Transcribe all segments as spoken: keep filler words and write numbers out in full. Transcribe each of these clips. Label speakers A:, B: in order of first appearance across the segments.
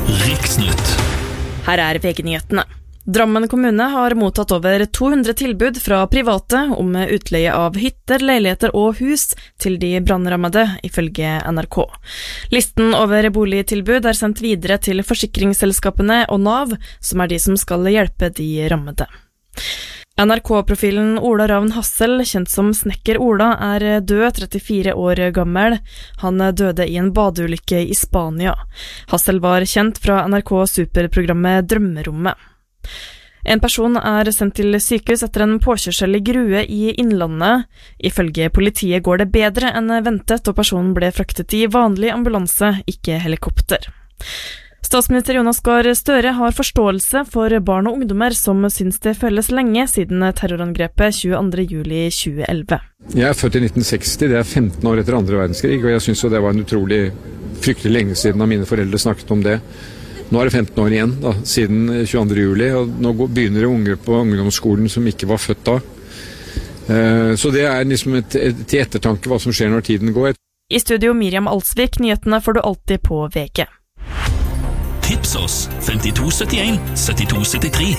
A: Riksnytt.
B: Her er V G-nyhetene. Drammen kommune har mottatt over to hundre tilbud fra private om utleie av hytter, leiligheter og hus til de brannrammede, ifølge N R K. Listen over boligtilbud er sendt videre til forsikringsselskapene og Nav, som er de som skal hjelpe de rammede. N R K-profilen Ola Ravn Hassel, kjent som Snekker Ola, er død, trettifire år gammel. Han døde i en badeulykke i Spania. Hassel var kjent fra N R K-superprogrammet Drømmerommet. En person er sendt til sykehus etter en påkjørsel i Grue i Innlandet. Ifølge politiet går det bedre enn ventet, og personen ble fraktet i vanlig ambulanse, ikke helikopter. Statsminister Jonas Gahr Støre har forståelse for barn og ungdommer som synes det føles lenge siden terrorangrepet tjueandre juli tjueelleve.
C: Jeg er født i nitten seksti, det er femten år etter andre verdenskrig, og jeg synes jo det var en utrolig fryktelig lenge siden at mine foreldre snakket om det. Nå er det femten år igjen da, siden tjueandre juli, og nå begynner det unge på ungdomsskolen som ikke var født da. Så det er liksom et, et, til ettertanke hva som skjer når tiden går.
B: I studio Miriam Alsvik, nyhetene får du alltid på V G.
A: Tips oss femtito syttien syttito syttitre.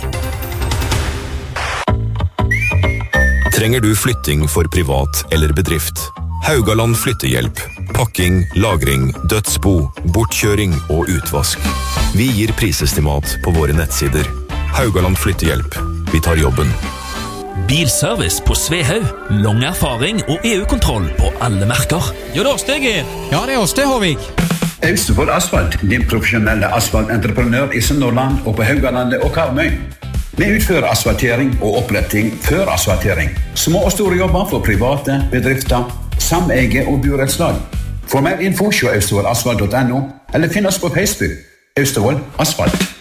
D: Trenger du flytting for privat eller bedrift? Haugaland flyttehjelp. Pakking, lagring, dødsbo, bortkjøring og utvask. Vi gir prisestimat på våre nettsider. Haugaland flyttehjelp. Vi tar jobben.
A: Bilservice på Svehaug. Lang erfaring og E U-kontroll på alle merker.
E: Jo, det er oss det, Geir.
F: Ja, det er oss det, Håvik.
G: Austevoll Asfalt, din profesjonelle asfaltentreprenør i Sunnhordland og på Haugalandet og Karmøy. Vi utfører asfaltering og oppretting før asfaltering. Små og store jobber for private, bedrifter, sameie og burettslag. For mer info se austevoll asfalt punktum no eller finn oss på Facebook. Austevoll Asfalt.